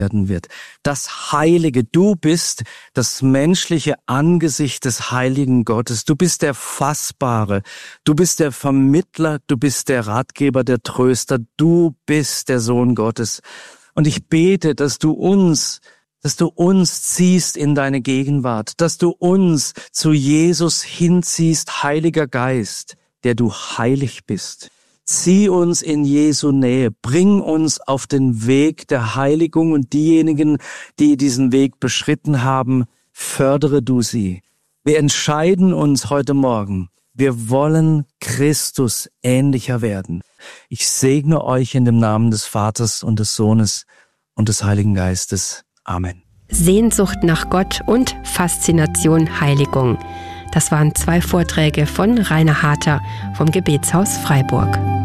werden wird. Das Heilige, du bist das menschliche Angesicht des heiligen Gottes. Du bist der Fassbare, du bist der Vermittler, du bist der Ratgeber, der Tröster, du bist der Sohn Gottes. Und ich bete, dass du uns ziehst in deine Gegenwart, dass du uns zu Jesus hinziehst, Heiliger Geist, der du heilig bist. Zieh uns in Jesu Nähe, bring uns auf den Weg der Heiligung und diejenigen, die diesen Weg beschritten haben, fördere du sie. Wir entscheiden uns heute Morgen, wir wollen Christus ähnlicher werden. Ich segne euch in dem Namen des Vaters und des Sohnes und des Heiligen Geistes. Amen. Sehnsucht nach Gott und Faszination Heiligung. Das waren 2 Vorträge von Rainer Harter vom Gebetshaus Freiburg.